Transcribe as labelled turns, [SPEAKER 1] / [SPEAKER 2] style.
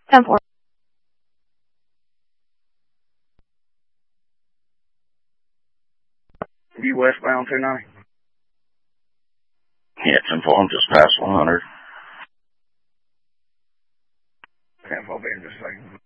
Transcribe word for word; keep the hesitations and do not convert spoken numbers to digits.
[SPEAKER 1] ten four.
[SPEAKER 2] You westbound two ninety?
[SPEAKER 3] Yeah, ten four, I'm just past one hundred.
[SPEAKER 2] ten four, be in just a second.